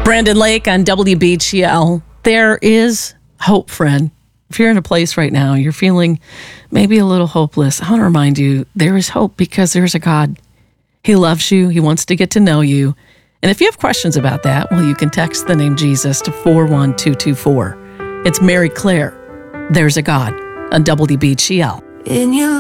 Brandon Lake on WBGL. There is hope, friend. If you're in a place right now, you're feeling maybe a little hopeless, I want to remind you, there is hope because there's a God. He loves you. He wants to get to know you. And if you have questions about that, well, you can text the name Jesus to 41224. It's Mary Claire. There's a God on WBGL. In your